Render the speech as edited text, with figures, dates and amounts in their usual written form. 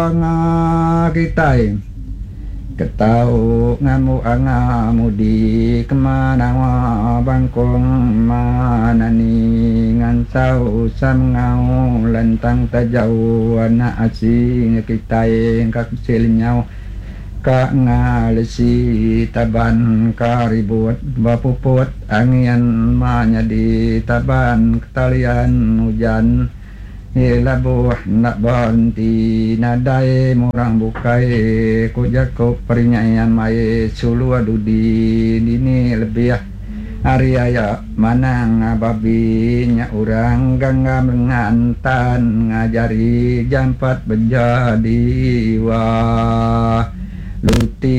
kita ketau ngamu angamudi kemana bangkong manani ngansau sam ngau lentang tajau anak asing kita kak silnyau ka ngalesi taban karibut bapuput angian manyadi taban ketalian hujan labuh nak banti nadai murang bukai kujakop perinyayan mai sulu adudi dini lebih hari aya manang babinya urang ganggam ngantan ngajari jampat menjadi wah luti